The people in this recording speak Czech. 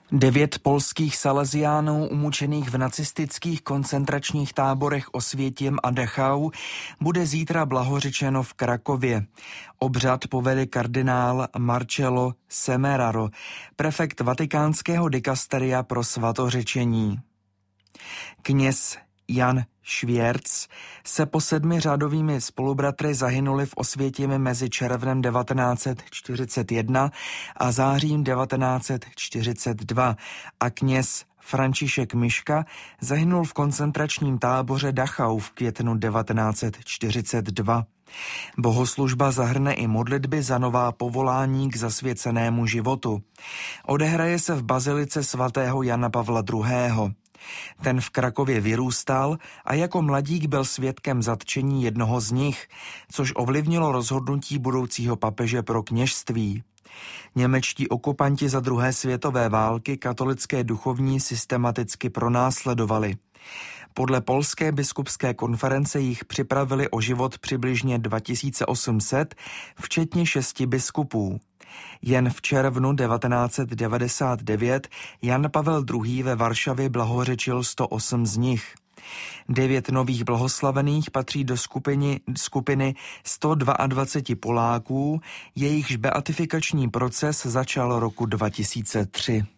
9 polských salesiánů umučených v nacistických koncentračních táborech Osvětim a Dachau bude zítra blahořečeno v Krakově. Obřad povede kardinál Marcello Semeraro, prefekt vatikánského dikasteria pro svatořečení. Kněz Jan Švěrc se po 7 řádovými spolubratry zahynuli v Osvětimi mezi červnem 1941 a zářím 1942 a kněz František Miška zahynul v koncentračním táboře Dachau v květnu 1942. Bohoslužba zahrne i modlitby za nová povolání k zasvěcenému životu. Odehraje se v bazilice svatého Jana Pavla II. Ten v Krakově vyrůstal a jako mladík byl svědkem zatčení jednoho z nich, což ovlivnilo rozhodnutí budoucího papeže pro kněžství. Němečtí okupanti za druhé světové války katolické duchovní systematicky pronásledovali. Podle Polské biskupské konference jich připravili o život přibližně 2800, včetně 6 biskupů. Jen v červnu 1999 Jan Pavel II. Ve Varšavě blahořečil 108 z nich. 9 nových blahoslavených patří do skupiny 122 Poláků, jejichž beatifikační proces začal roku 2003.